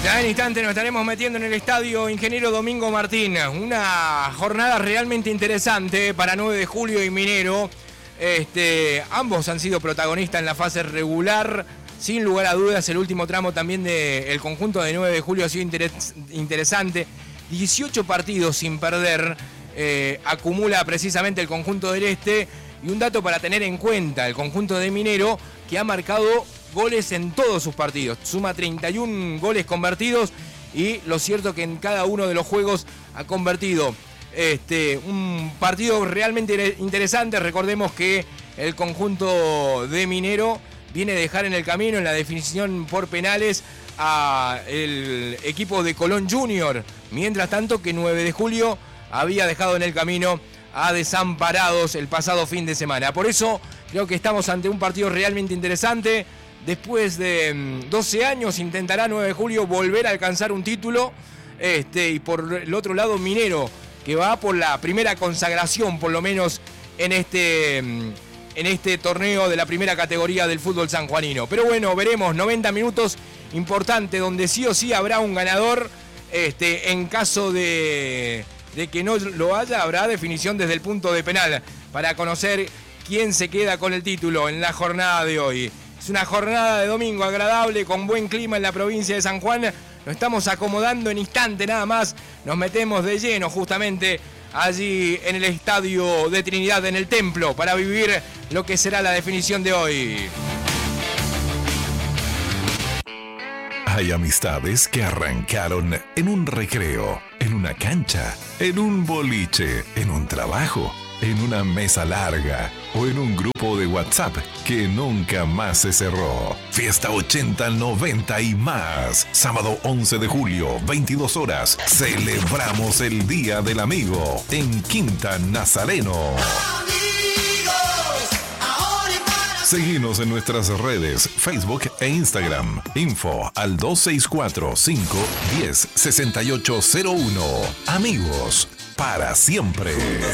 Ya en instante nos estaremos metiendo en el estadio Ingeniero Domingo Martín. Una jornada realmente interesante para 9 de julio y Minero. Ambos han sido protagonistas en la fase regular. Sin lugar a dudas, el último tramo también del conjunto de 9 de julio ha sido interesante. 18 partidos sin perder acumula precisamente el conjunto del Este. Y un dato para tener en cuenta, el conjunto de Minero, que ha marcado goles en todos sus partidos. Suma 31 goles convertidos y lo cierto que en cada uno de los juegos ha convertido un partido realmente interesante. Recordemos que el conjunto de Minero viene a dejar en el camino en la definición por penales a el equipo de Colón Junior. Mientras tanto que 9 de julio había dejado en el camino a Desamparados el pasado fin de semana. Por eso creo que estamos ante un partido realmente interesante. Después de 12 años intentará 9 de julio volver a alcanzar un título. Y por el otro lado Minero, que va por la primera consagración, por lo menos en este torneo de la primera categoría del fútbol sanjuanino. Pero bueno, veremos, 90 minutos importante, donde sí o sí habrá un ganador. En caso de que no lo haya, habrá definición desde el punto de penal para conocer quién se queda con el título en la jornada de hoy. Es una jornada de domingo agradable, con buen clima en la provincia de San Juan. Nos estamos acomodando en instante nada más. Nos metemos de lleno justamente allí en el estadio de Trinidad, en el Templo, para vivir lo que será la definición de hoy. Hay amistades que arrancaron en un recreo, en una cancha, en un boliche, en un trabajo, en una mesa larga o en un grupo de WhatsApp que nunca más se cerró. Fiesta 80, 90 y más. Sábado 11 de julio, 22 horas. Celebramos el Día del Amigo en Quinta Nazareno. Seguinos en nuestras redes, Facebook e Instagram. Info al 264-510-6801. Amigos, para siempre.